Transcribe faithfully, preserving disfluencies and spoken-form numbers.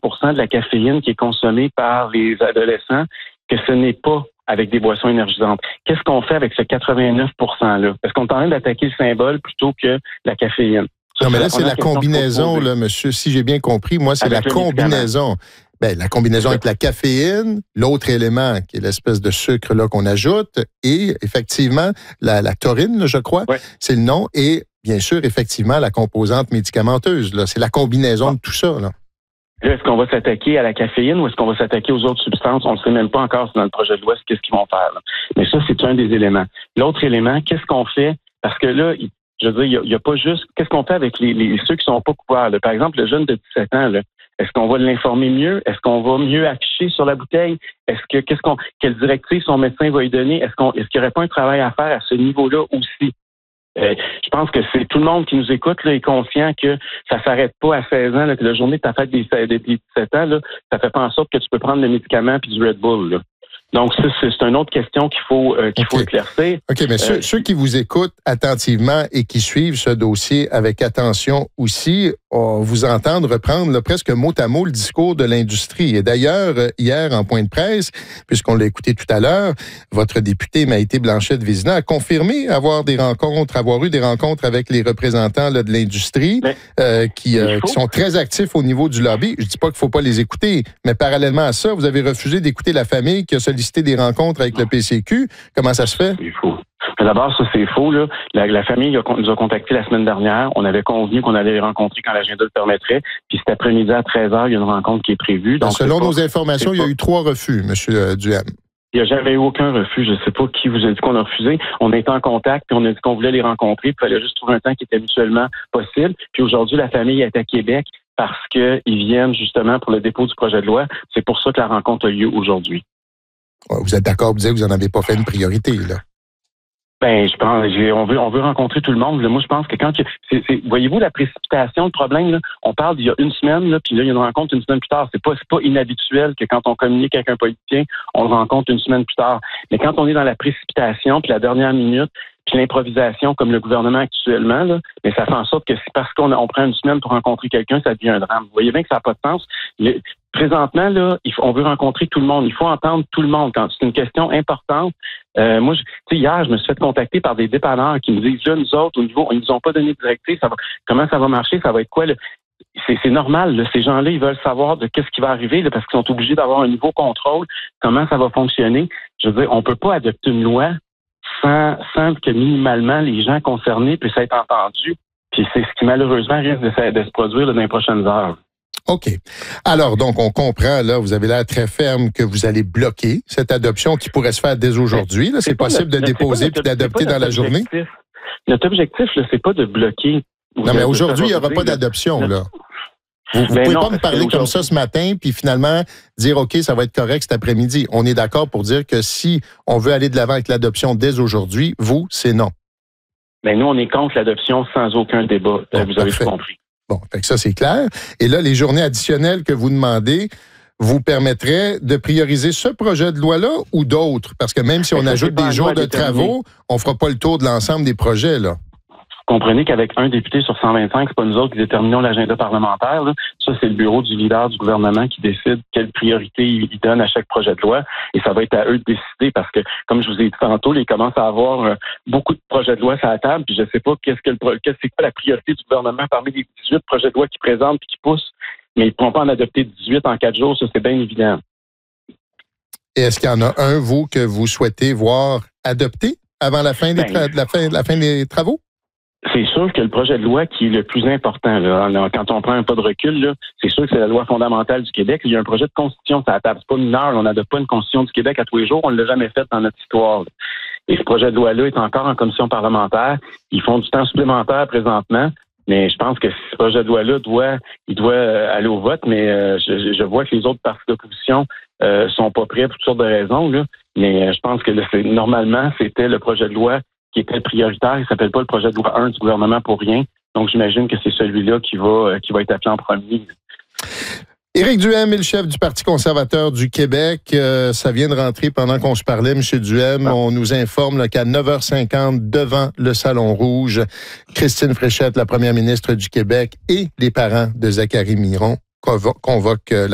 pour cent de la caféine qui est consommée par les adolescents, que ce n'est pas avec des boissons énergisantes. Qu'est-ce qu'on fait avec ce quatre-vingt-neuf pour cent-là? Est-ce qu'on est en train d'attaquer le symbole plutôt que la caféine? Ça, non, mais c'est là, c'est la combinaison, là, monsieur, si j'ai bien compris. Moi, c'est avec la combinaison. Ben, la combinaison avec la caféine, l'autre élément qui est l'espèce de sucre là, qu'on ajoute, et effectivement, la, la taurine, là, je crois, ouais. c'est le nom, et bien sûr, effectivement, la composante médicamenteuse. Là, c'est la combinaison ouais. de tout ça. Là. Là, est-ce qu'on va s'attaquer à la caféine ou est-ce qu'on va s'attaquer aux autres substances? On ne sait même pas encore dans le projet de loi qu'est-ce qu'ils vont faire. Là. Mais ça, c'est un des éléments. L'autre élément, qu'est-ce qu'on fait? Parce que là, je veux dire, il n'y a, a pas juste... Qu'est-ce qu'on fait avec les, les ceux qui ne sont pas couverts? Là? Par exemple, le jeune de dix-sept ans, là, est-ce qu'on va l'informer mieux? Est-ce qu'on va mieux afficher sur la bouteille? Est-ce que qu'est-ce qu'on quelle directive son médecin va lui donner? Est-ce qu'on est-ce qu'il n'y aurait pas un travail à faire à ce niveau-là aussi? Euh, je pense que c'est tout le monde qui nous écoute là, est conscient que ça s'arrête pas à seize ans, là, que la journée de ta fête des, des dix-sept ans, là, ça fait pas en sorte que tu peux prendre le médicament puis du Red Bull. Là. Donc, ça, c'est, c'est une autre question qu'il faut, euh, qu'il okay. faut éclaircir. OK, mais euh, ceux, ceux qui vous écoutent attentivement et qui suivent ce dossier avec attention aussi, on vous entendre reprendre là, presque mot à mot le discours de l'industrie. Et d'ailleurs, hier, en point de presse, puisqu'on l'a écouté tout à l'heure, votre député Maïté Blanchette-Vézina a confirmé avoir des rencontres, avoir eu des rencontres avec les représentants là, de l'industrie mais, euh, qui, euh, qui sont très actifs au niveau du lobby. Je dis pas qu'il faut pas les écouter, mais parallèlement à ça, vous avez refusé d'écouter la famille qui a sollicité des rencontres avec le P C Q. Comment ça se fait? C'est faux. Mais d'abord, ça, c'est faux. Là. La, la famille nous a contactés la semaine dernière. On avait convenu qu'on allait les rencontrer quand l'agenda le permettrait. Puis cet après-midi à treize heures, il y a une rencontre qui est prévue. Donc, selon pas, nos informations, il y a eu trois refus, M. Duhem. Il n'y a jamais eu aucun refus. Je ne sais pas qui vous a dit qu'on a refusé. On a été en contact et on a dit qu'on voulait les rencontrer. Puis il fallait juste trouver un temps qui était mutuellement possible. Puis aujourd'hui, la famille est à Québec parce qu'ils viennent justement pour le dépôt du projet de loi. C'est pour ça que la rencontre a lieu aujourd'hui. Vous êtes d'accord, vous dites que vous n'en avez pas fait une priorité, là? Ben, je pense, j'ai, on veut, on veut rencontrer tout le monde. Là. Moi, je pense que quand, c'est, c'est, voyez-vous la précipitation, le problème, là, on parle d'il y a une semaine, là, puis là, il y a une rencontre une semaine plus tard. C'est pas, c'est pas inhabituel que quand on communique avec un politicien, on le rencontre une semaine plus tard. Mais quand on est dans la précipitation, puis la dernière minute, puis l'improvisation, comme le gouvernement actuellement, là, mais ça fait en sorte que c'est parce qu'on on prend une semaine pour rencontrer quelqu'un, ça devient un drame. Vous voyez bien que ça n'a pas de sens. Le, présentement, là, il faut, on veut rencontrer tout le monde. Il faut entendre tout le monde. Quand c'est une question importante, euh, moi, tu sais, hier, je me suis fait contacter par des dépanneurs qui me disent, là, nous autres, au niveau, ils nous ont pas donné de directive, ça va, comment ça va marcher, ça va être quoi, là? C'est, c'est normal, là. Ces gens-là, ils veulent savoir de qu'est-ce qui va arriver, là, parce qu'ils sont obligés d'avoir un nouveau contrôle, comment ça va fonctionner. Je veux dire, on peut pas adopter une loi sans, sans que minimalement les gens concernés puissent être entendus. Puis c'est ce qui malheureusement risque de se, de se produire là, dans les prochaines heures. OK. Alors, donc, on comprend, là, vous avez l'air très ferme que vous allez bloquer cette adoption qui pourrait se faire dès aujourd'hui. Là, c'est, c'est possible le, de déposer puis d'adopter dans la journée. Notre objectif, là, c'est pas de bloquer. Non, mais aujourd'hui, il n'y aura pas d'adoption, là. Vous ne pouvez non, pas me parler comme ça ce matin, puis finalement dire, OK, ça va être correct cet après-midi. On est d'accord pour dire que si on veut aller de l'avant avec l'adoption dès aujourd'hui, vous, c'est non. Bien, nous, on est contre l'adoption sans aucun débat. Bon, vous avez tout compris. Bon, fait que ça, c'est clair. Et là, les journées additionnelles que vous demandez vous permettraient de prioriser ce projet de loi-là ou d'autres? Parce que même si on ajoute des jours de travaux, on ne fera pas le tour de l'ensemble des projets, là. Comprenez qu'avec un député sur cent vingt-cinq, c'est pas nous autres qui déterminons l'agenda parlementaire. Là. Ça, c'est le bureau du leader du gouvernement qui décide quelle priorité il donne à chaque projet de loi. Et ça va être à eux de décider parce que, comme je vous ai dit tantôt, ils commencent à avoir euh, beaucoup de projets de loi sur la table. Puis je sais pas qu'est-ce que le, qu'est-ce c'est quoi la priorité du gouvernement parmi les dix-huit projets de loi qu'ils présentent et qui poussent. Mais ils ne pourront pas en adopter dix-huit en quatre jours. Ça, c'est bien évident. Et est-ce qu'il y en a un, vous, que vous souhaitez voir adopté avant la fin des, tra- la fin, la fin des travaux? C'est sûr que le projet de loi qui est le plus important, là, quand on prend un pas de recul, là, c'est sûr que c'est la loi fondamentale du Québec. Il y a un projet de constitution sur la table. C'est pas mineur, on n'adopte pas une constitution du Québec à tous les jours. On ne l'a jamais fait dans notre histoire. Là. Et ce projet de loi-là est encore en commission parlementaire. Ils font du temps supplémentaire présentement. Mais je pense que ce projet de loi-là doit, il doit aller au vote. Mais euh, je, je vois que les autres partis d'opposition euh, sont pas prêts pour toutes sortes de raisons. Là. Mais euh, je pense que là, c'est, normalement, c'était le projet de loi qui était prioritaire. Il ne s'appelle pas le projet de loi un du gouvernement pour rien. Donc, j'imagine que c'est celui-là qui va, qui va être appelé en premier. Éric Duhem est le chef du Parti conservateur du Québec. Euh, ça vient de rentrer pendant qu'on se parlait, M. Duhem. On nous informe là, qu'à neuf heures cinquante, devant le Salon Rouge, Christine Fréchette, la première ministre du Québec, et les parents de Zachary Miron convo- convoquent la